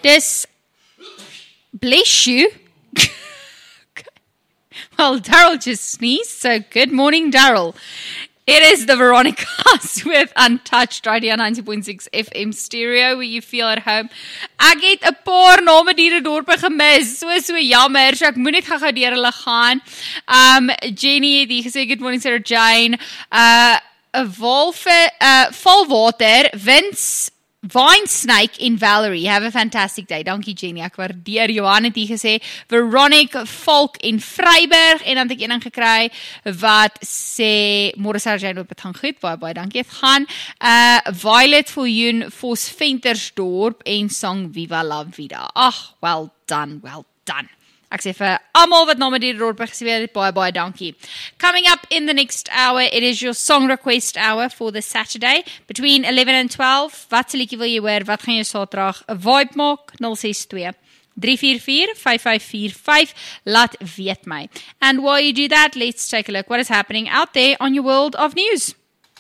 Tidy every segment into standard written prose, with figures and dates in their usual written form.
Dis, bless you. Well, Daryl just sneezed, so good morning, Daryl. It is the Veronicas with Untouched right here on 90.6 FM stereo where you feel at home. Ek het 'n paar name die dorpe gemis. So jammer. So ek moet net gou deur hulle gaan. Jenny het hier gesê good morning Sarah Jane. 'n Volwater, Vince Vine Snake en Valerie, have a fantastic day. Dankie Jenny, ek waardeer. Johan het hier gesê, Veronica, Volk en Vryburg, en dan het ek een gekry, wat sê, môre Sarah, dit gaan goed, baie dankie, het gaan, Violet Viljoen, Vos Ventersdorp, en sang Viva la Vida. Ag, well done. Ek sê vir almal wat na my die dorp gesê het, baie dankie. Coming up in the next hour, it is your song request hour for this Saturday, between 11 and 12. Wat se liedjie wil jy hoor? Wat gaan jy Saterdag 'n vibe maak? 062 344 5545. Laat weet my. And while you do that, let's take a look what is happening out there on your world of news.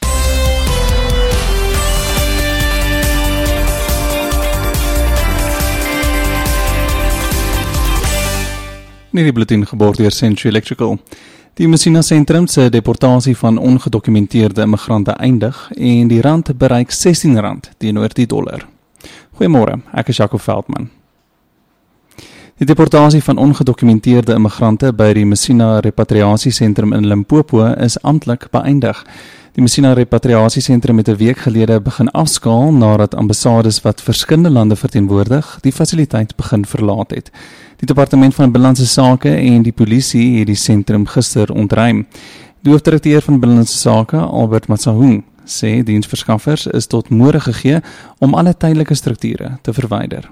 Nie die bulletin geborg deur Century Electrical. Die Messina Sentrum se deportasie van ongedokumenteerde immigrante eindig en die rand bereik R16 teenoor die dollar. Goeiemôre, ek is Jaco Veldman. Die deportasie van ongedokumenteerde immigrante by die Messina Repatriasiesentrum in Limpopo is amptelik beëindig. Die Messina Repatriasiesentrum het 'n week gelede begin afskaal nadat ambassades wat verskillende lande verteenwoordig die fasiliteit begin verlaat het. Die Departement van Binnelandse Sake en die polisie het die sentrum gister ontruim. Die hoofdirekteur van Binnelandse Sake, Albert Matsahung, sê diensverskaffers is tot môre gegee om alle tydelike strukture te verwyder.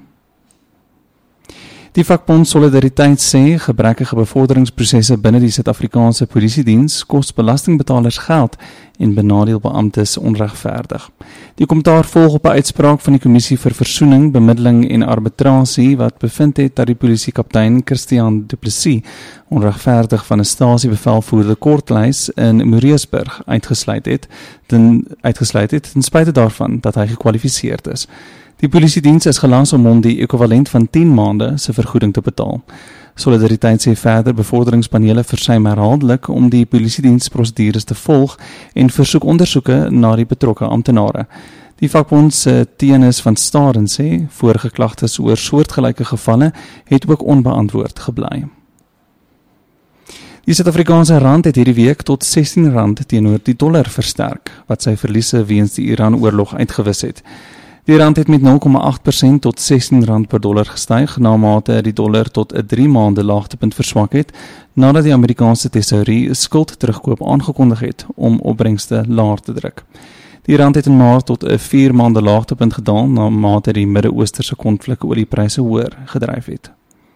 Die vakbond Solidariteit sê gebrekkige bevorderingsprosesse binne die Suid-Afrikaanse Polisiediens kos belastingbetalers geld en benadeel beamptes onregverdig. Die kommentaar volg op 'n uitspraak van die Kommissie vir Versoening, Bemiddeling en Arbitrasie wat bevind het dat die polisiekaptein Christian Du Plessis onregverdig van 'n stasiebevelvoerder Kortlys in Moreesburg uitgesluit het ten spyte daarvan dat hy gekwalifiseerd is. Die polisiediens is gelas om hom die ekwivalent van 10 maande se vergoeding te betaal. Solidariteit sê verder bevorderingspanele versuim herhaaldelik om die polisiediensprosedures te volg en versoek ondersoeke na die betrokke amptenare. Die vakbond se Tenis van Staden sê vorige klagtes oor soortgelyke gevalle het ook onbeantwoord gebly. Die Suid-Afrikaanse rand het hierdie week tot R16 teenoor die dollar versterk, wat sy verliese weens die Iran-oorlog uitgewis het. Die rand het met 0,8% tot R16 per dollar gestyg, na mate die dollar tot 'n 3 maande laagtepunt verswak het, nadat die Amerikaanse tesourie 'n skuld terugkoop aangekondig het om opbrengste laer te druk. Die rand het in Maart tot 'n 4 maande laagtepunt gedaal, na mate die Midde-Oosterse konflik oliepryse hoër gedryf het.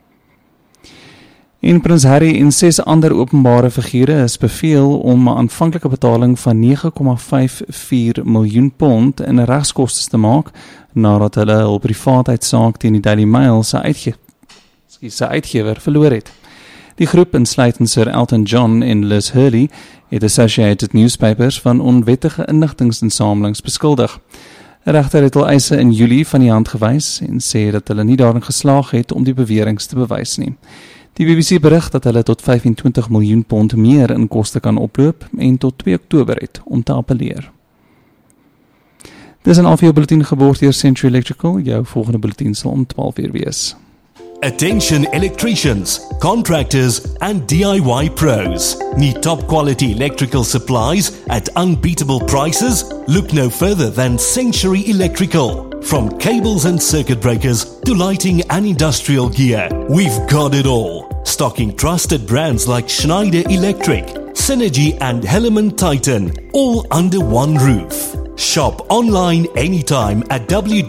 En Prins Harry en 6 ander openbare figure is beveel om 'n aanvanklike betaling van £9,54 miljoen in regskoste te maak, nadat hulle hul privaatheidssaak teen die Daily Mail se uitgewer verloor het. Die groep, insluitend Sir Elton John en Liz Hurley, het Associated Newspapers van onwettige inligtingsinsamelings beskuldig. 'n Regter het hul eise in Julie van die hand gewys en sê dat hulle nie daarin geslaag het om die beweringe te bewys nie. Die BBC berig dat hulle tot £25 miljoen meer in koste kan oploop en tot 2 Oktober het om te appeleer. Dis 'n halfuur bulletin geborg deur Century Electrical. Jou volgende bulletin sal om 12:00 wees. Attention electricians, contractors and DIY pros. Need top quality electrical supplies at unbeatable prices? Look no further than Century Electrical. From cables and circuit breakers to lighting and industrial gear, we've got it all. Stocking trusted brands like Schneider Electric, Synergy and Helaman Titan, all under one roof. Shop online anytime at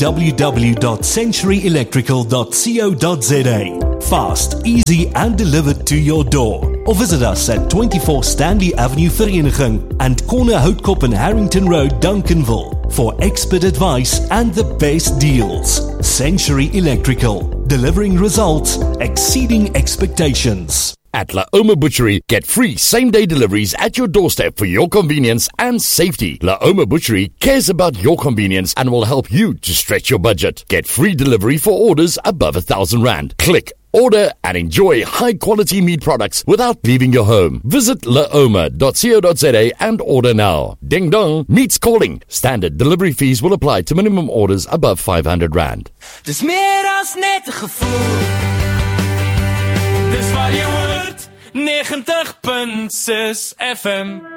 www.centuryelectrical.co.za. Fast, easy and delivered to your door. Or visit us at 24 Stanley Avenue Vereniging and Corner Houtkop and Harrington Road, Duncanville for expert advice and the best deals. Century Electrical, delivering results exceeding expectations. At La Oma Butchery, get free same-day deliveries at your doorstep for your convenience and safety. La Oma Butchery cares about your convenience and will help you to stretch your budget. Get free delivery for orders above R1,000. Click, order and enjoy high-quality meat products without leaving your home. Visit laoma.co.za and order now. Ding dong, meat's calling. Standard delivery fees will apply to minimum orders above R500. Dis meer as net 'n gevoel. Dis waar jy hoort 90.6 FM.